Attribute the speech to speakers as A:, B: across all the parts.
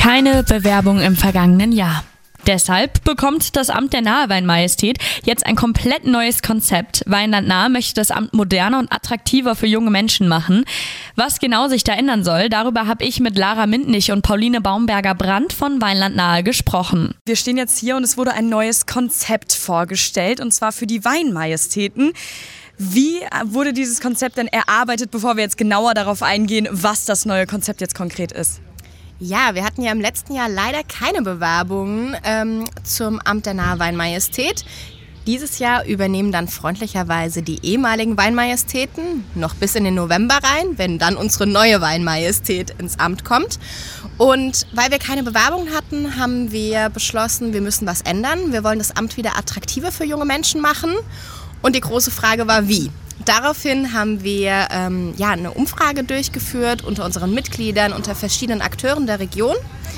A: Keine Bewerbung im vergangenen Jahr. Deshalb bekommt das Amt der Nahe Weinmajestät jetzt ein komplett neues Konzept. Weinland Nahe möchte das Amt moderner und attraktiver für junge Menschen machen. Was genau sich da ändern soll, darüber habe ich mit Lara Mintnich und Pauline Baumberger-Brandt von Weinland Nahe gesprochen.
B: Wir stehen jetzt hier und es wurde ein neues Konzept vorgestellt, und zwar für die Weinmajestäten. Wie wurde dieses Konzept denn erarbeitet, bevor wir jetzt genauer darauf eingehen, was das neue Konzept jetzt konkret ist?
C: Ja, wir hatten ja im letzten Jahr leider keine Bewerbungen zum Amt der Nahe Weinmajestät. Dieses Jahr übernehmen dann freundlicherweise die ehemaligen Weinmajestäten noch bis in den November rein, wenn dann unsere neue Weinmajestät ins Amt kommt. Und weil wir keine Bewerbungen hatten, haben wir beschlossen, wir müssen was ändern. Wir wollen das Amt wieder attraktiver für junge Menschen machen. Und die große Frage war, wie? Daraufhin haben wir eine Umfrage durchgeführt unter unseren Mitgliedern, unter verschiedenen Akteuren der Region,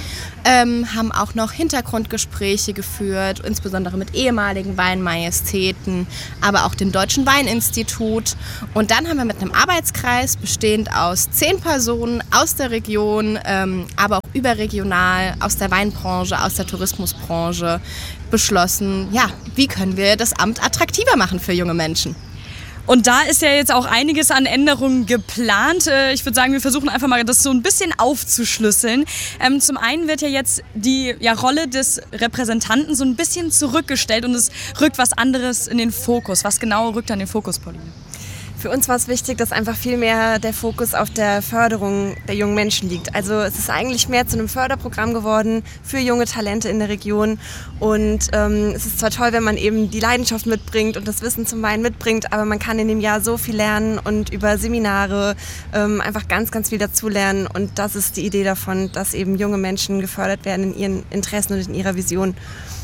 C: haben auch noch Hintergrundgespräche geführt, insbesondere mit ehemaligen Weinmajestäten, aber auch dem Deutschen Weininstitut. Und dann haben wir mit einem Arbeitskreis bestehend aus 10 Personen aus der Region, aber auch überregional, aus der Weinbranche, aus der Tourismusbranche beschlossen, wie können wir das Amt attraktiver machen für junge Menschen.
B: Und da ist ja jetzt auch einiges an Änderungen geplant. Ich würde sagen, wir versuchen einfach mal das so ein bisschen aufzuschlüsseln. Zum einen wird ja jetzt die Rolle des Repräsentanten so ein bisschen zurückgestellt und es rückt was anderes in den Fokus. Was genau rückt an den Fokus, Pauline?
D: Für uns war es wichtig, dass einfach viel mehr der Fokus auf der Förderung der jungen Menschen liegt. Also es ist eigentlich mehr zu einem Förderprogramm geworden für junge Talente in der Region. Und es ist zwar toll, wenn man eben die Leidenschaft mitbringt und das Wissen zum Wein mitbringt, aber man kann in dem Jahr so viel lernen und über Seminare einfach ganz, ganz viel dazulernen. Und das ist die Idee davon, dass eben junge Menschen gefördert werden in ihren Interessen und in ihrer Vision.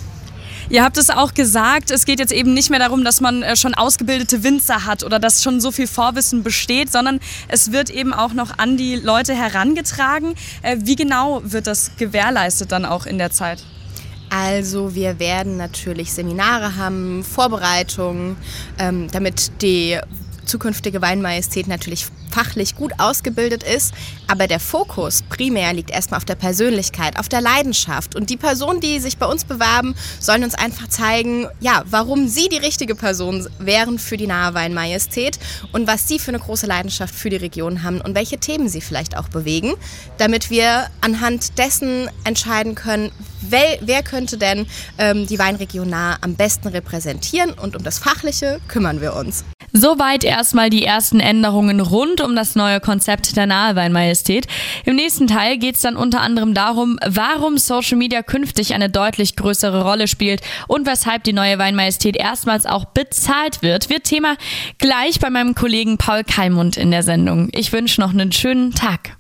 B: Ihr habt es auch gesagt, es geht jetzt eben nicht mehr darum, dass man schon ausgebildete Winzer hat oder dass schon so viel Vorwissen besteht, sondern es wird eben auch noch an die Leute herangetragen. Wie genau wird das gewährleistet dann auch in der Zeit?
C: Also wir werden natürlich Seminare haben, Vorbereitungen, damit die zukünftige Weinmajestät natürlich fachlich gut ausgebildet ist, aber der Fokus primär liegt erstmal auf der Persönlichkeit, auf der Leidenschaft. Und die Personen, die sich bei uns bewerben, sollen uns einfach zeigen, warum sie die richtige Person wären für die Nahe Weinmajestät und was sie für eine große Leidenschaft für die Region haben und welche Themen sie vielleicht auch bewegen, damit wir anhand dessen entscheiden können, wer könnte denn die Weinregion Nahe am besten repräsentieren, und um das Fachliche kümmern wir uns.
A: Soweit erstmal die ersten Änderungen rund um das neue Konzept der Nahe Weinmajestät. Im nächsten Teil geht es dann unter anderem darum, warum Social Media künftig eine deutlich größere Rolle spielt und weshalb die neue Weinmajestät erstmals auch bezahlt wird. Wird Thema gleich bei meinem Kollegen Paul Kalmund in der Sendung. Ich wünsche noch einen schönen Tag.